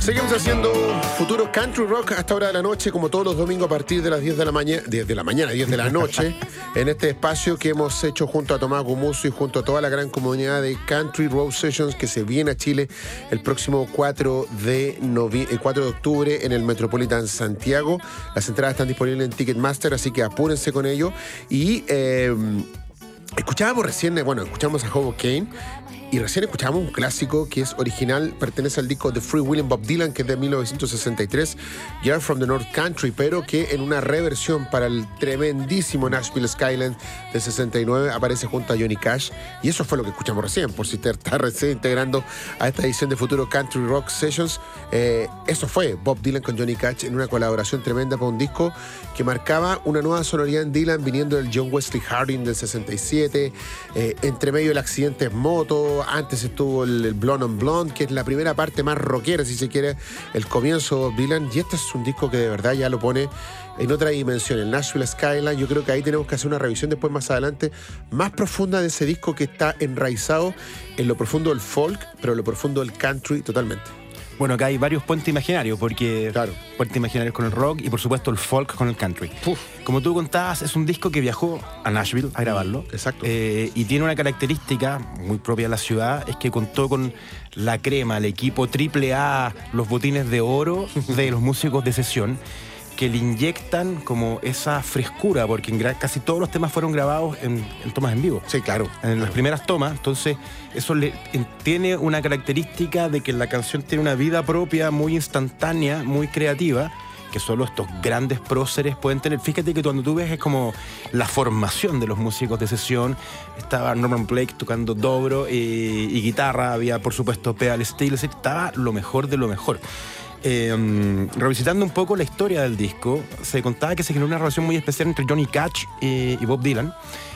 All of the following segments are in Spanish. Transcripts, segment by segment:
Seguimos haciendo Futuro Country Rock hasta hora de la noche, como todos los domingos a partir de las 10 de la mañana, 10 de la noche, en este espacio que hemos hecho junto a Tomás Gumuso y junto a toda la gran comunidad de Country Road Sessions que se viene a Chile el próximo 4 de octubre en el Metropolitan Santiago. Las entradas están disponibles en Ticketmaster, así que apúrense con ello. Y escuchamos a Hoboken. Y recién escuchamos un clásico que es original, pertenece al disco The Free Will Bob Dylan, que es de 1963, You're from the North Country, pero que en una reversión para el tremendísimo Nashville Skyline del 69 aparece junto a Johnny Cash. Y eso fue lo que escuchamos recién, por si te estás recién integrando a esta edición de Futuro Country Rock Sessions. Eso fue Bob Dylan con Johnny Cash en una colaboración tremenda para un disco que marcaba una nueva sonoridad en Dylan, viniendo del John Wesley Harding del 67, entre medio del accidente en moto. Antes estuvo el Blonde on Blonde, que es la primera parte más rockera, si se quiere, el comienzo de Bob Dylan. Y este es un disco que de verdad ya lo pone en otra dimensión, el Nashville Skyline. Yo creo que ahí tenemos que hacer una revisión después, más adelante, más profunda de ese disco que está enraizado en lo profundo del folk, pero en lo profundo del country totalmente. Bueno, acá hay varios puentes imaginarios, porque claro, puentes imaginarios con el rock y por supuesto el folk con el country. Uf. Como tú contabas, es un disco que viajó a Nashville a grabarlo. Exacto. Y tiene una característica muy propia de la ciudad, es que contó con la crema, el equipo AAA, los botines de oro de los músicos de sesión, que le inyectan como esa frescura, porque casi todos los temas fueron grabados en tomas en vivo. Sí, claro. En las primeras tomas. Entonces, eso tiene una característica de que la canción tiene una vida propia, muy instantánea, muy creativa, que solo estos grandes próceres pueden tener. Fíjate que cuando tú ves es como la formación de los músicos de sesión. Estaba Norman Blake tocando dobro y guitarra, había por supuesto pedal steel, estaba lo mejor de lo mejor. Revisitando un poco la historia del disco, se contaba que se generó una relación muy especial entre Johnny Cash y Bob Dylan.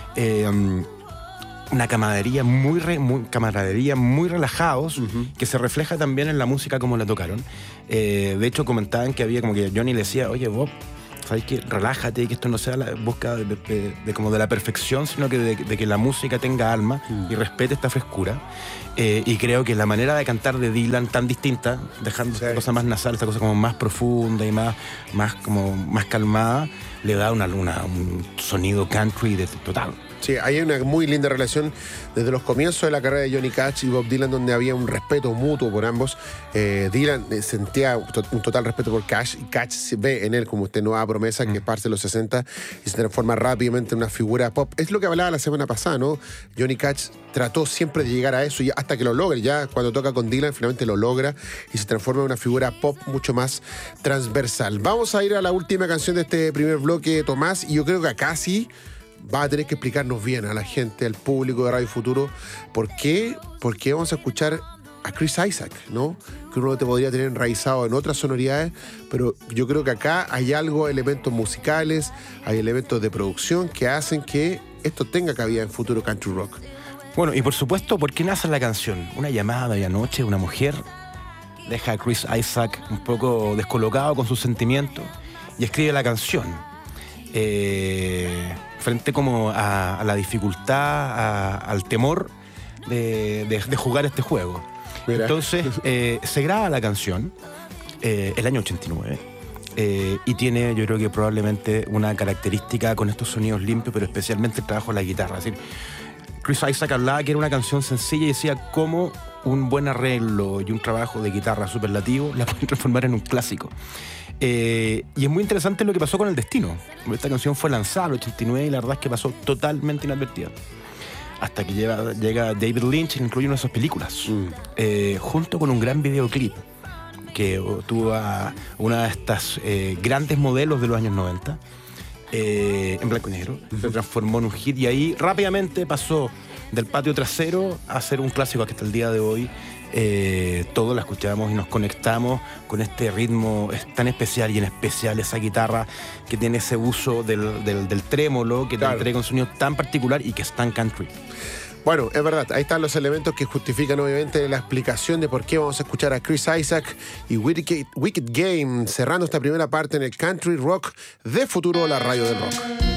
Una camaradería muy relajados, que se refleja también en la música como la tocaron. De hecho, comentaban que había como que Johnny le decía, oye Bob, ¿sabes qué? Relájate, que esto no sea la búsqueda de la perfección, sino que de que la música tenga alma y respete esta frescura. Y creo que la manera de cantar de Dylan tan distinta, dejando esta cosa más nasal, esta cosa como más profunda y más calmada, le da un sonido country total. Sí, hay una muy linda relación desde los comienzos de la carrera de Johnny Cash y Bob Dylan, donde había un respeto mutuo por ambos. Dylan sentía un total respeto por Cash, y Cash se ve en él como esta nueva promesa que parte de los 60 y se transforma rápidamente en una figura pop. Es lo que hablaba la semana pasada, ¿no? Johnny Cash trató siempre de llegar a eso y hasta que lo logre. Ya cuando toca con Dylan finalmente lo logra y se transforma en una figura pop mucho más transversal. Vamos a ir a la última canción de este primer bloque, Tomás, y yo creo que acá sí va a tener que explicarnos bien a la gente, al público de Radio Futuro, por qué vamos a escuchar a Chris Isaak, ¿no? Que uno te podría tener enraizado en otras sonoridades, pero yo creo que acá hay elementos musicales, hay elementos de producción que hacen que esto tenga cabida en Futuro Country Rock. Bueno, y por supuesto, ¿por qué nace la canción? Una llamada de medianoche, una mujer deja a Chris Isaak un poco descolocado con sus sentimientos y escribe la canción. Frente como a la dificultad, al temor de jugar este juego. Mira. Entonces se graba la canción el año 89 y tiene, yo creo que probablemente una característica con estos sonidos limpios, pero especialmente el trabajo de la guitarra. Es decir, Chris Isaak hablaba que era una canción sencilla y decía cómo un buen arreglo y un trabajo de guitarra superlativo la pueden transformar en un clásico. Y es muy interesante lo que pasó con El Destino. Esta canción fue lanzada en el 89 y la verdad es que pasó totalmente inadvertida. Hasta que llega David Lynch y incluye una de sus películas, junto con un gran videoclip que tuvo a una de estas grandes modelos de los años 90, en blanco y negro. Se transformó en un hit y ahí rápidamente pasó del patio trasero a ser un clásico que hasta el día de hoy todos la escuchamos y nos conectamos con este ritmo tan especial, y en especial esa guitarra que tiene ese uso del trémolo que te entrega un sonido tan particular y que es tan country. Bueno, es verdad, ahí están los elementos que justifican obviamente la explicación de por qué vamos a escuchar a Chris Isaak y Wicked Game, cerrando esta primera parte en el Country Rock de Futuro, la radio del rock.